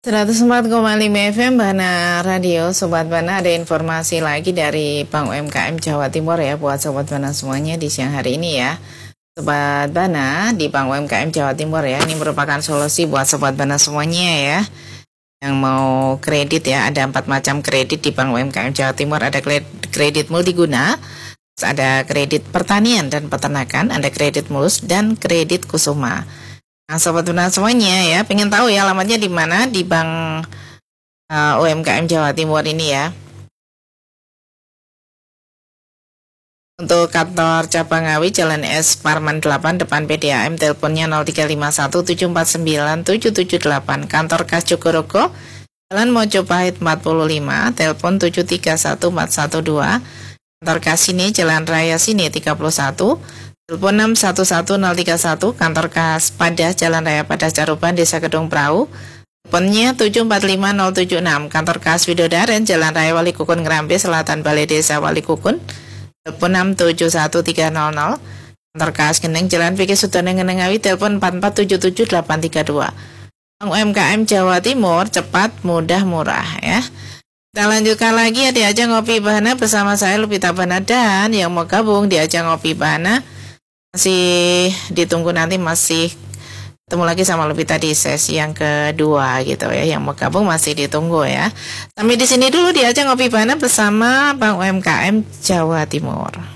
104,5 FM Bana Radio. Sobat Bana, ada informasi lagi dari Bank UMKM Jawa Timur ya buat Sobat Bana semuanya di siang hari ini ya. Sobat Bana di Bank UMKM Jawa Timur ya, ini merupakan solusi buat Sobat Bana semuanya ya yang mau kredit ya. Ada 4 macam kredit di Bank UMKM Jawa Timur. Ada kredit multiguna, ada kredit pertanian dan peternakan, ada kredit mulus dan kredit kusuma. Nah, Sobat Bana semuanya ya, pengen tahu ya alamatnya di mana di Bank UMKM Jawa Timur ini ya. Untuk kantor cabang Ngawi, Jalan S Parman 8, depan PDAM, teleponnya 0351 749 778. Kantor Kas Jogorogo, Jalan Mojopahit 45, telepon 731 412. Kantor Kas Sini, Jalan Raya Sini 31, telepon 611031. Kantor Kas Padas, Jalan Raya Padas Caruban, Desa Kedung Perahu, teleponnya 745076. Kantor Kas Widodaren, Jalan Raya Wali Kukun Ngerambe Selatan, Balai Desa Wali Kukun, telepon 671300. Kantor Kas Geneng, Jalan Fikri Sutono Ngenengawi, telepon 4477832. Bank UMKM Jawa Timur, cepat, mudah, murah ya. Kita lanjutkan lagi ya di Ajang Ngopi Bahana bersama saya Lupita Bahana, dan yang mau gabung di Ajang Ngopi Bahana masih ditunggu, nanti masih ketemu lagi sama Lupita di sesi yang kedua gitu ya. Yang mau gabung masih ditunggu ya. Sampai di sini dulu di Ajang Ngopi Bahana bersama Bank UMKM Jawa Timur.